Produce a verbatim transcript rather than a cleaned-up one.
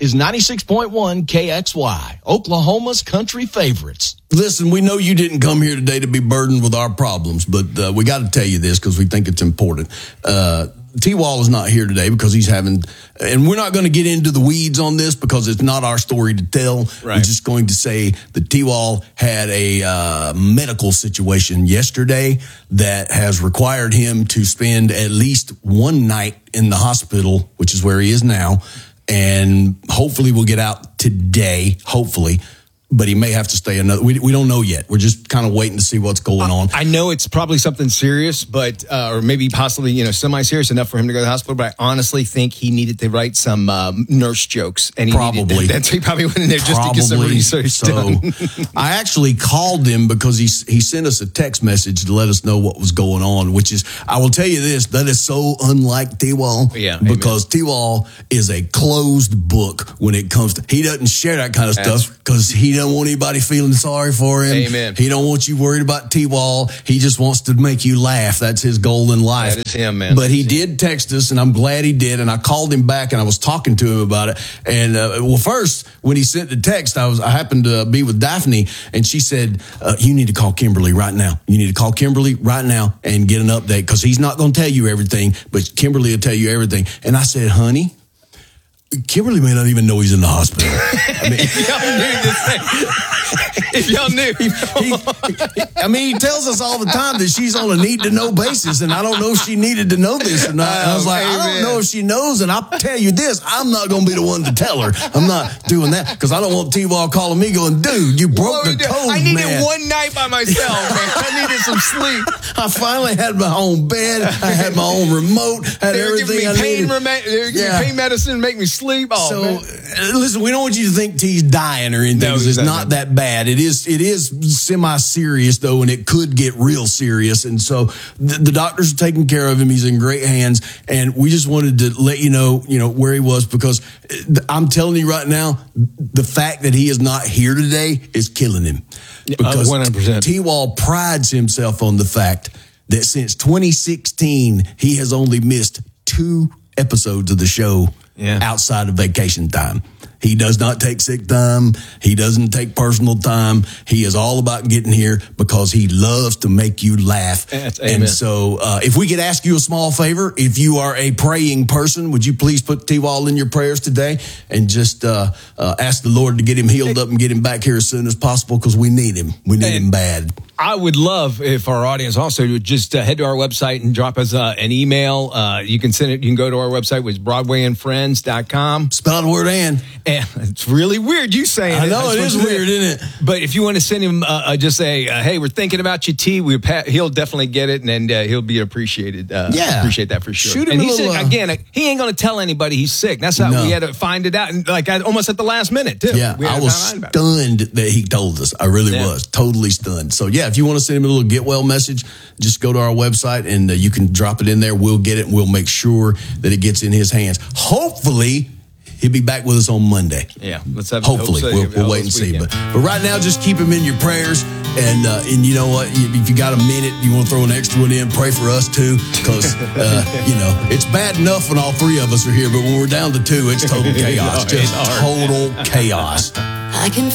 is ninety-six point one K X Y, Oklahoma's country favorites. Listen, we know you didn't come here today to be burdened with our problems, but uh, we got to tell you this because we think it's important. Uh, T-Wall is not here today because he's having, and we're not going to get into the weeds on this because it's not our story to tell. Right. We're just going to say that T-Wall had a uh, medical situation yesterday that has required him to spend at least one night in the hospital, which is where he is now, and hopefully we'll get out today, hopefully. But he may have to stay another. We we don't know yet. We're just kind of waiting to see what's going on. I know it's probably something serious, but uh, or maybe possibly you know semi-serious enough for him to go to the hospital. But I honestly think he needed to write some um, nurse jokes, and he probably needed, that's he probably went in there just probably to get some research so. done. I actually called him because he he sent us a text message to let us know what was going on. Which is, I will tell you this, that is so unlike T-Wall. Yeah, because T-Wall is a closed book when it comes to. He doesn't share that kind of That's stuff because he doesn't want anybody feeling sorry for him. Amen. He don't want you worried about T-Wall. He just wants to make you laugh. That's his goal in life. That is him, man. But That he is did text us, and I'm glad he did. And I called him back, and I was talking to him about it. And uh, well, first when he sent the text, I was I happened to be with Daphne, and she said, uh, "You need to call Kimberly right now. You need to call Kimberly right now and get an update because he's not going to tell you everything, but Kimberly will tell you everything." And I said, "Honey, Kimberly may not even know he's in the hospital." I mean, if y'all knew this. If y'all knew. He, he, I mean, he tells us all the time that she's on a need-to-know basis, and I don't know if she needed to know this or not. I was like, Amen. I don't know if she knows, and I'll tell you this, I'm not going to be the one to tell her. I'm not doing that because I don't want T-Wall calling me going, dude, you broke the code, I needed man. one night by myself, man. I needed some sleep. I finally had my own bed. I had my own remote, had They were everything giving I me pain, needed. rema- they were giving Yeah. me pain medicine to make me sleep. Oh, So, man. uh, listen, we don't want you to think T's dying or anything. No, 'Cause it's exactly. not that bad. It is, it is semi-serious though, and it could get real serious. And so the, the doctors are taking care of him. He's in great hands, and we just wanted to let you know, you know, where he was because I'm telling you right now, the fact that he is not here today is killing him. Because one hundred percent. T-Wall prides himself on the fact that since twenty sixteen, he has only missed two episodes of the show Yeah. outside of vacation time. He does not take sick time. He doesn't take personal time. He is all about getting here because he loves to make you laugh. That's, amen. And so uh, if we could ask you a small favor, if you are a praying person, would you please put T-Wall in your prayers today and just uh, uh, ask the Lord to get him healed up and get him back here as soon as possible because we need him. We need And- him bad. I would love if our audience also would just uh, head to our website and drop us uh, an email. Uh, you can send it. You can go to our website, which is broadway and friends dot com. Spell out the word "and." And it's really weird you saying I it. know, I'm it is supposed to do weird, isn't it? But if you want to send him, uh, uh, just say, uh, hey, we're thinking about you, T. We pa- he'll definitely get it, and, and uh, he'll be appreciated. Uh, Yeah. Appreciate that for sure. Shoot him and a he little, said, uh, again, uh, he ain't going to tell anybody he's sick. That's how No. we had to find it out, and like I, almost at the last minute, too. Yeah, We had I to was find out about it. stunned that he told us. I really Yeah. was totally stunned. So yeah, if you want to send him a little get well message, just go to our website and uh, you can drop it in there. We'll get it and we'll make sure that it gets in his hands. Hopefully, he'll be back with us on Monday. Yeah, let's have Hopefully, hope so. we'll, we'll Have wait and this see. weekend. But but right now, just keep him in your prayers. And uh, and you know what? If you got a minute, you want to throw an extra one in, pray for us too, because uh, you know it's bad enough when all three of us are here, but when we're down to two, it's total chaos, It's just hard. total chaos. I can